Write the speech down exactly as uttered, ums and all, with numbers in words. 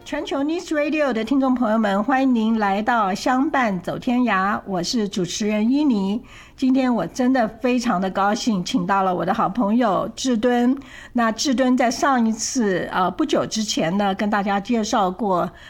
全球 News Radio 的听众朋友们，欢迎您来到相伴走天涯，我是主持人伊妮。今天我真的非常的高兴，请到了我的好朋友志敦。那志敦在上一次呃不久之前呢，跟大家介绍过